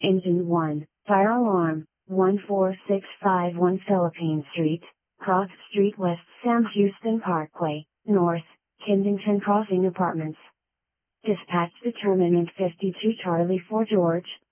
Engine 1, fire alarm, 14651 Philippine Street, Cross Street West Sam Houston Parkway, North, Kensington Crossing Apartments. Dispatch determinant 52 Charlie 4 George,